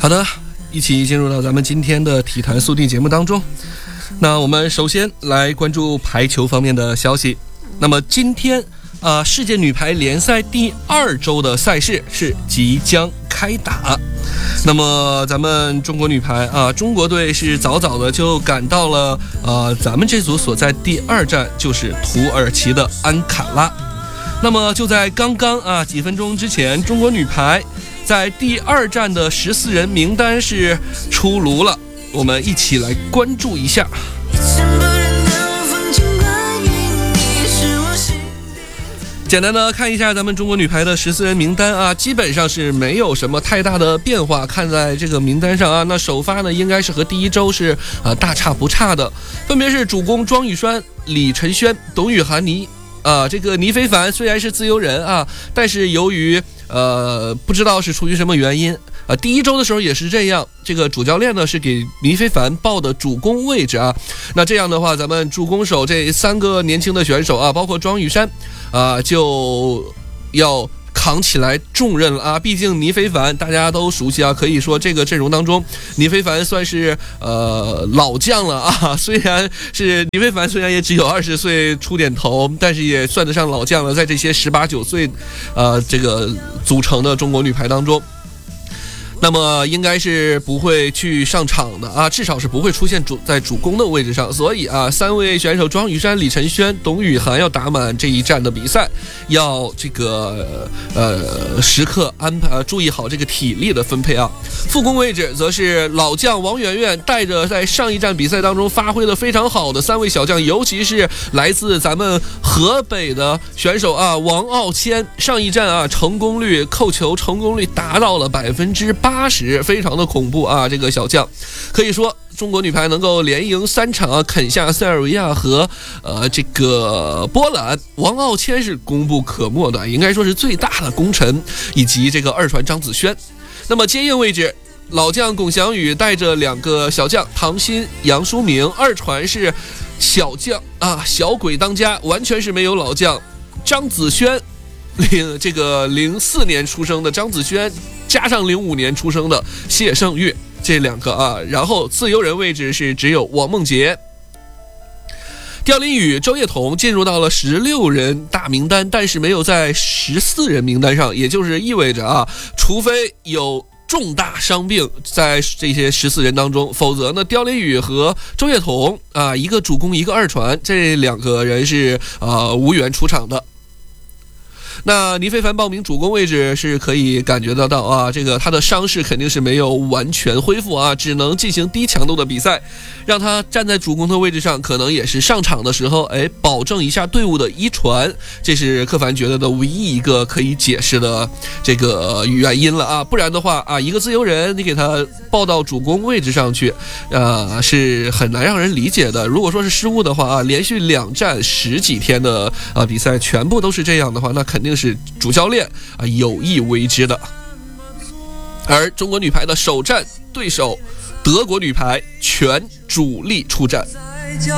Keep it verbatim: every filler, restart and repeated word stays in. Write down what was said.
好的，一起进入到咱们今天的体坛速递节目当中。那我们首先来关注排球方面的消息。那么今天啊、呃，世界女排联赛第二周的赛事是即将开打。那么咱们中国女排啊，中国队是早早的就赶到了呃咱们这组所在第二站，就是土耳其的安卡拉。那么就在刚刚啊几分钟之前，中国女排在第二站的十四人名单是出炉了，我们一起来关注一下。简单的看一下咱们中国女排的十四人名单啊，基本上是没有什么太大的变化。看在这个名单上啊，那首发呢应该是和第一周是呃大差不差的，分别是主攻庄宇栓、李晨轩、董雨涵、倪啊，这个倪非凡虽然是自由人啊，但是由于呃不知道是出于什么原因啊，第一周的时候也是这样，这个主教练呢是给倪非凡报的主攻位置啊。那这样的话，咱们主攻手这三个年轻的选手啊，包括庄宇珊啊，就要扛起来重任了啊！毕竟倪非凡大家都熟悉啊，可以说这个阵容当中，倪非凡算是呃老将了啊。虽然是倪非凡，虽然也只有二十岁出点头，但是也算得上老将了。在这些十八九岁，呃，这个组成的中国女排当中。那么应该是不会去上场的啊，至少是不会出现主在主攻的位置上。所以啊，三位选手庄宇珊、李晨轩、董雨涵要打满这一站的比赛，要这个呃时刻安排、呃、注意好这个体力的分配啊。副攻位置则是老将王媛媛带着在上一站比赛当中发挥的非常好的三位小将，尤其是来自咱们河北的选手啊，王傲谦，上一站啊成功率扣球成功率达到了百分之八十，非常的恐怖啊！这个小将可以说中国女排能够连赢三场啊，啃下塞尔维亚和呃这个波兰，王傲谦是功不可没的，应该说是最大的功臣，以及这个二传张子萱。那么接应位置，老将龚翔宇带着两个小将唐鑫、杨舒明，二传是小将啊，小鬼当家，完全是没有老将张子萱。零这个零四年出生的张子萱，加上零五年出生的谢胜玉，这两个啊，然后自由人位置是只有王梦洁、刁琳宇、周叶彤进入到了十六人大名单，但是没有在十四人名单上，也就是意味着啊，除非有重大伤病在这些十四人当中，否则呢，刁琳宇和周叶彤啊，一个主攻一个二传，这两个人是呃无缘出场的。那倪非凡报名主攻位置是可以感觉得到啊，这个他的伤势肯定是没有完全恢复啊，只能进行低强度的比赛，让他站在主攻的位置上，可能也是上场的时候，哎，保证一下队伍的一传，这是柯凡觉得的唯一一个可以解释的这个原因了啊，不然的话啊，一个自由人你给他报到主攻位置上去，呃，是很难让人理解的。如果说是失误的话啊，连续两战十几天的啊比赛全部都是这样的话，那肯定是主教练啊有意为之的。而中国女排的首战对手德国女排全主力出战。